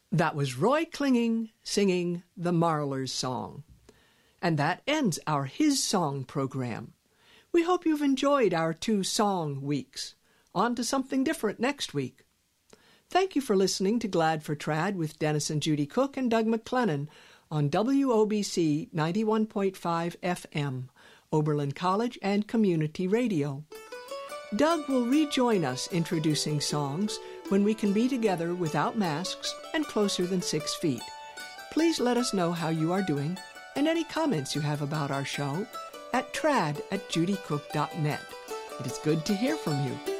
That was Roy Klinging singing the Marlers song. And that ends our His Song program. We hope you've enjoyed our 2 song weeks. On to something different next week. Thank you for listening to Glad for Trad with Dennis and Judy Cook and Doug McClennan on WOBC 91.5 FM, Oberlin College and Community Radio. Doug will rejoin us introducing songs when we can be together without masks and closer than 6 feet. Please let us know how you are doing and any comments you have about our show at trad@judycook.net. It is good to hear from you.